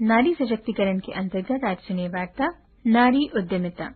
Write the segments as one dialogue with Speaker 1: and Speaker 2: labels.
Speaker 1: नारी सशक्तिकरण के अंतर्गत आज सुनिए वार्ता नारी उद्यमिता।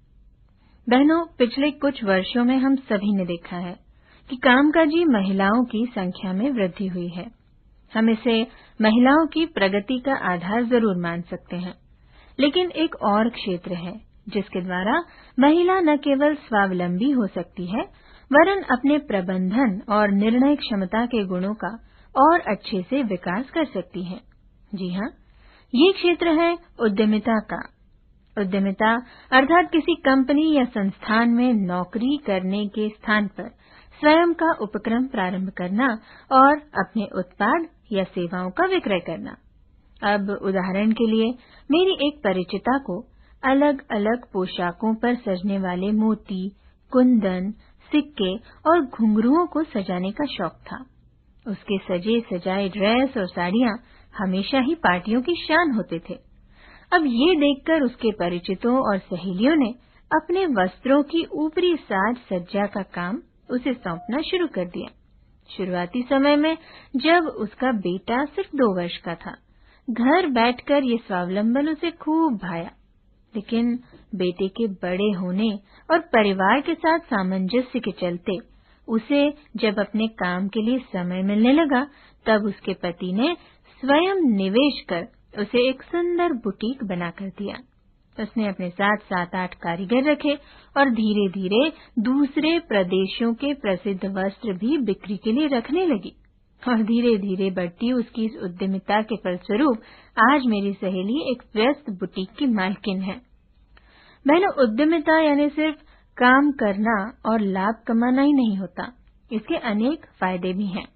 Speaker 1: बहनों, पिछले कुछ वर्षों में हम सभी ने देखा है कि कामकाजी महिलाओं की संख्या में वृद्धि हुई है। हम इसे महिलाओं की प्रगति का आधार जरूर मान सकते हैं, लेकिन एक और क्षेत्र है जिसके द्वारा महिला न केवल स्वावलंबी हो सकती है, वरन अपने प्रबंधन और निर्णय क्षमता के गुणों का और अच्छे से विकास कर सकती है। जी हाँ, ये क्षेत्र है उद्यमिता का। उद्यमिता अर्थात किसी कंपनी या संस्थान में नौकरी करने के स्थान पर स्वयं का उपक्रम प्रारंभ करना और अपने उत्पाद या सेवाओं का विक्रय करना। अब उदाहरण के लिए, मेरी एक परिचिता को अलग अलग पोशाकों पर सजने वाले मोती, कुंदन, सिक्के और घुंघरुओं को सजाने का शौक था। उसके सजे सजाए ड्रेस और साड़ियां हमेशा ही पार्टियों की शान होते थे। अब ये देखकर उसके परिचितों और सहेलियों ने अपने वस्त्रों की ऊपरी साज सज्जा का काम उसे सौंपना शुरू कर दिया। शुरुआती समय में जब उसका बेटा सिर्फ 2 वर्ष का था, घर बैठकर ये स्वावलंबन उसे खूब भाया। लेकिन बेटे के बड़े होने और परिवार के साथ सामंजस्य के चलते उसे जब अपने काम के लिए समय मिलने लगा, तब उसके पति ने स्वयं निवेश कर उसे एक सुंदर बुटीक बनाकर दिया। उसने अपने साथ 7-8 कारीगर रखे और धीरे धीरे दूसरे प्रदेशों के प्रसिद्ध वस्त्र भी बिक्री के लिए रखने लगी। और धीरे धीरे बढ़ती उसकी इस उद्यमिता के फलस्वरूप आज मेरी सहेली एक व्यस्त बुटीक की मालकिन है। बहनों, उद्यमिता यानी सिर्फ काम करना और लाभ कमाना ही नहीं होता, इसके अनेक फायदे भी हैं।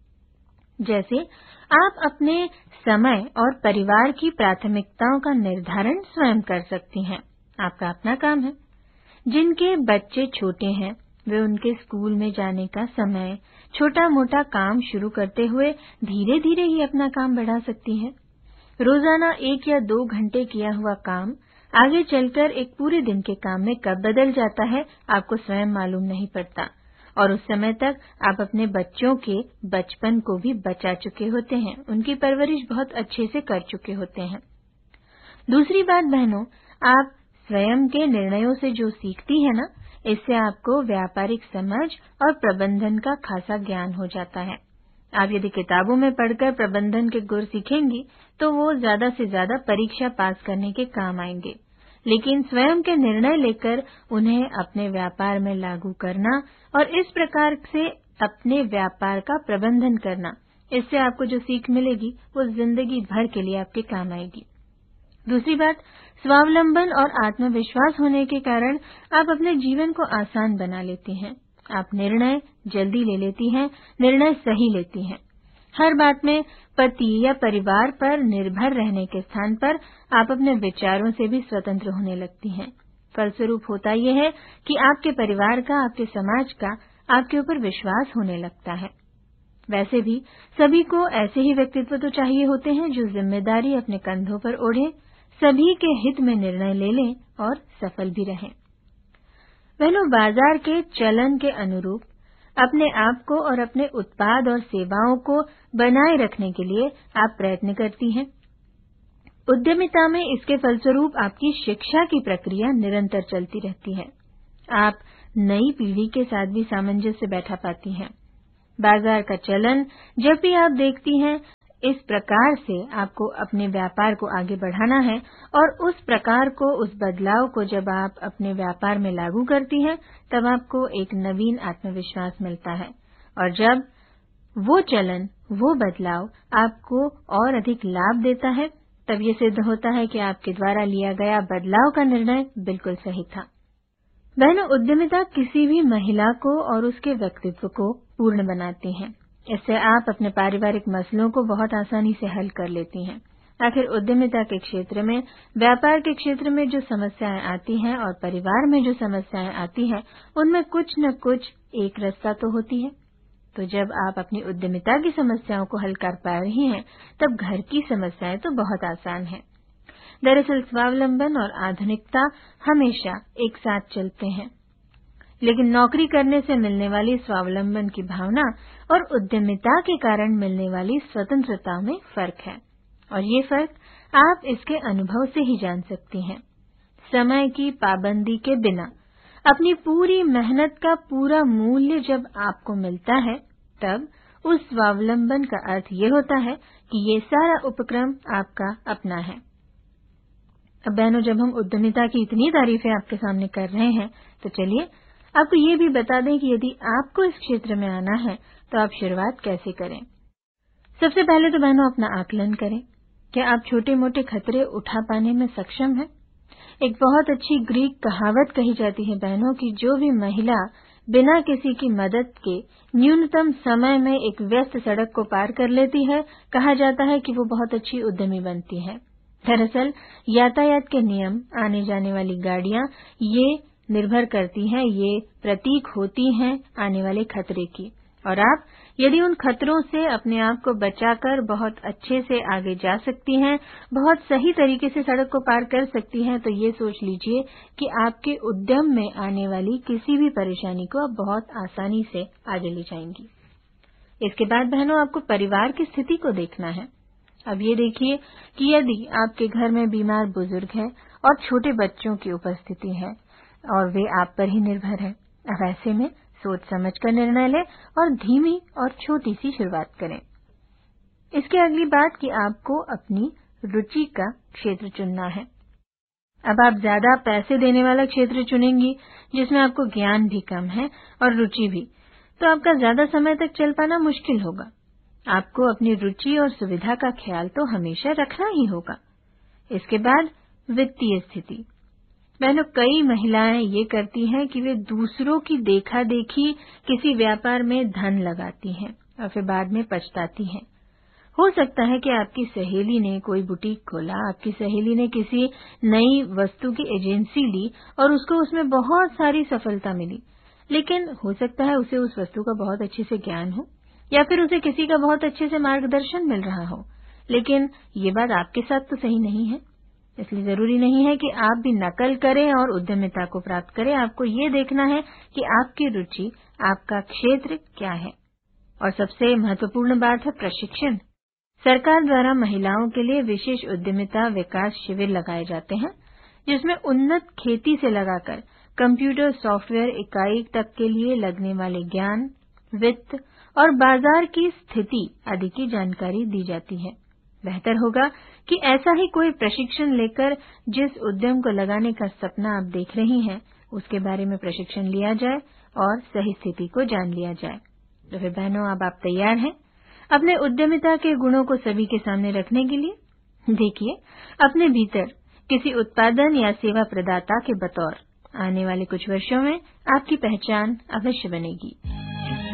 Speaker 1: जैसे आप अपने समय और परिवार की प्राथमिकताओं का निर्धारण स्वयं कर सकती हैं। आपका अपना काम है। जिनके बच्चे छोटे हैं, वे उनके स्कूल में जाने का समय छोटा मोटा काम शुरू करते हुए धीरे धीरे ही अपना काम बढ़ा सकती हैं। रोजाना 1 या 2 घंटे किया हुआ काम आगे चलकर एक पूरे दिन के काम में कब बदल जाता है, आपको स्वयं मालूम नहीं पड़ता, और उस समय तक आप अपने बच्चों के बचपन को भी बचा चुके होते हैं, उनकी परवरिश बहुत अच्छे से कर चुके होते हैं। दूसरी बात बहनों, आप स्वयं के निर्णयों से जो सीखती है ना, इससे आपको व्यापारिक समझ और प्रबंधन का खासा ज्ञान हो जाता है। आप यदि किताबों में पढ़कर प्रबंधन के गुर सीखेंगी, तो वो ज्यादा से ज्यादा परीक्षा पास करने के काम आएंगे। लेकिन स्वयं के निर्णय लेकर उन्हें अपने व्यापार में लागू करना और इस प्रकार से अपने व्यापार का प्रबंधन करना, इससे आपको जो सीख मिलेगी वो जिंदगी भर के लिए आपके काम आएगी। दूसरी बात, स्वावलंबन और आत्मविश्वास होने के कारण आप अपने जीवन को आसान बना लेती हैं। आप निर्णय जल्दी ले लेती हैं, निर्णय सही लेती हैं। हर बात में पति या परिवार पर निर्भर रहने के स्थान पर आप अपने विचारों से भी स्वतंत्र होने लगती हैं। फलस्वरूप होता यह है कि आपके परिवार का, आपके समाज का आपके ऊपर विश्वास होने लगता है। वैसे भी सभी को ऐसे ही व्यक्तित्व तो चाहिए होते हैं जो जिम्मेदारी अपने कंधों पर ओढ़े, सभी के हित में निर्णय ले लें और सफल भी रहें। बहनों, बाजार के चलन के अनुरूप अपने आप को और अपने उत्पाद और सेवाओं को बनाए रखने के लिए आप प्रयत्न करती हैं। उद्यमिता में इसके फलस्वरूप आपकी शिक्षा की प्रक्रिया निरंतर चलती रहती है। आप नई पीढ़ी के साथ भी सामंजस्य बैठा पाती हैं। बाजार का चलन जब भी आप देखती हैं, इस प्रकार से आपको अपने व्यापार को आगे बढ़ाना है, और उस प्रकार को, उस बदलाव को जब आप अपने व्यापार में लागू करती हैं, तब आपको एक नवीन आत्मविश्वास मिलता है। और जब वो चलन, वो बदलाव आपको और अधिक लाभ देता है, तब ये सिद्ध होता है कि आपके द्वारा लिया गया बदलाव का निर्णय बिल्कुल सही था। बहनों, उद्यमिता किसी भी महिला को और उसके व्यक्तित्व को पूर्ण बनाती है। इससे आप अपने पारिवारिक मसलों को बहुत आसानी से हल कर लेती हैं। आखिर उद्यमिता के क्षेत्र में, व्यापार के क्षेत्र में जो समस्याएं आती हैं और परिवार में जो समस्याएं आती हैं, उनमें कुछ न कुछ एक रास्ता तो होती है। तो जब आप अपनी उद्यमिता की समस्याओं को हल कर पा रही हैं, तब घर की समस्याएं तो बहुत आसान हैं। दरअसल स्वावलंबन और आधुनिकता हमेशा एक साथ चलते हैं, लेकिन नौकरी करने से मिलने वाली स्वावलंबन की भावना और उद्यमिता के कारण मिलने वाली स्वतंत्रता में फर्क है। और ये फर्क आप इसके अनुभव से ही जान सकती हैं। समय की पाबंदी के बिना अपनी पूरी मेहनत का पूरा मूल्य जब आपको मिलता है, तब उस स्वावलंबन का अर्थ ये होता है कि ये सारा उपक्रम आपका अपना है। अब बहनों, जब हम उद्यमिता की इतनी तारीफें आपके सामने कर रहे हैं, तो चलिए आपको ये भी बता दें कि यदि आपको इस क्षेत्र में आना है तो आप शुरुआत कैसे करें। सबसे पहले तो बहनों अपना आकलन करें। क्या आप छोटे मोटे खतरे उठा पाने में सक्षम हैं? एक बहुत अच्छी ग्रीक कहावत कही जाती है बहनों कि जो भी महिला बिना किसी की मदद के न्यूनतम समय में एक व्यस्त सड़क को पार कर लेती है, कहा जाता है कि वो बहुत अच्छी उद्यमी बनती है। दरअसल यातायात के नियम, आने जाने वाली गाड़ियां, ये निर्भर करती हैं, ये प्रतीक होती हैं आने वाले खतरे की। और आप यदि उन खतरों से अपने आप को बचाकर बहुत अच्छे से आगे जा सकती हैं, बहुत सही तरीके से सड़क को पार कर सकती हैं, तो ये सोच लीजिए कि आपके उद्यम में आने वाली किसी भी परेशानी को आप बहुत आसानी से आगे ले जाएंगी। इसके बाद बहनों आपको परिवार की स्थिति को देखना है। अब ये देखिए कि यदि आपके घर में बीमार बुजुर्ग हैं और छोटे बच्चों की उपस्थिति है और वे आप पर ही निर्भर है, अब ऐसे में सोच समझ कर निर्णय लें और धीमी और छोटी सी शुरुआत करें। इसके अगली बात कि आपको अपनी रुचि का क्षेत्र चुनना है। अब आप ज्यादा पैसे देने वाला क्षेत्र चुनेंगी जिसमें आपको ज्ञान भी कम है और रुचि भी, तो आपका ज्यादा समय तक चल पाना मुश्किल होगा। आपको अपनी रुचि और सुविधा का ख्याल तो हमेशा रखना ही होगा। इसके बाद वित्तीय स्थिति। बहनों, कई महिलाएं ये करती हैं कि वे दूसरों की देखा देखी किसी व्यापार में धन लगाती हैं और फिर बाद में पछताती हैं। हो सकता है कि आपकी सहेली ने कोई बुटीक खोला, आपकी सहेली ने किसी नई वस्तु की एजेंसी ली और उसको उसमें बहुत सारी सफलता मिली, लेकिन हो सकता है उसे उस वस्तु का बहुत अच्छे से ज्ञान हो या फिर उसे किसी का बहुत अच्छे से मार्गदर्शन मिल रहा हो, लेकिन ये बात आपके साथ तो सही नहीं है। इसलिए जरूरी नहीं है कि आप भी नकल करें और उद्यमिता को प्राप्त करें। आपको ये देखना है कि आपकी रुचि, आपका क्षेत्र क्या है। और सबसे महत्वपूर्ण बात है प्रशिक्षण। सरकार द्वारा महिलाओं के लिए विशेष उद्यमिता विकास शिविर लगाए जाते हैं, जिसमें उन्नत खेती से लगाकर कंप्यूटर सॉफ्टवेयर इकाई तक के लिए लगने वाले ज्ञान, वित्त और बाजार की स्थिति आदि की जानकारी दी जाती है। बेहतर होगा कि ऐसा ही कोई प्रशिक्षण लेकर जिस उद्यम को लगाने का सपना आप देख रही हैं, उसके बारे में प्रशिक्षण लिया जाए और सही स्थिति को जान लिया जाए। तो फिर बहनों, अब आप तैयार हैं अपने उद्यमिता के गुणों को सभी के सामने रखने के लिए? देखिए, अपने भीतर किसी उत्पादन या सेवा प्रदाता के बतौर आने वाले कुछ वर्षों में आपकी पहचान अवश्य बनेगी।